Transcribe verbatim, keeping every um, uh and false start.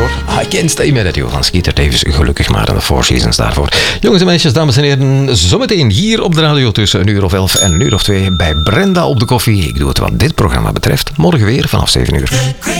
voor I Can't Stay Mad At You van Skeeter Davis. Gelukkig maar, en de Four Seasons daarvoor. Jongens en meisjes, dames en heren, zometeen hier op de radio tussen een uur of elf en een uur of twee bij Brenda op de koffie. Ik doe het wat dit programma betreft. Morgen weer vanaf zeven uur.